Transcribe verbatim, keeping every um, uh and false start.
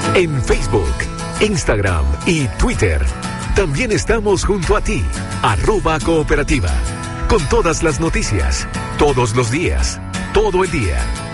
En Facebook, Instagram y Twitter. También estamos junto a ti, arroba cooperativa. Con todas las noticias, todos los días, todo el día.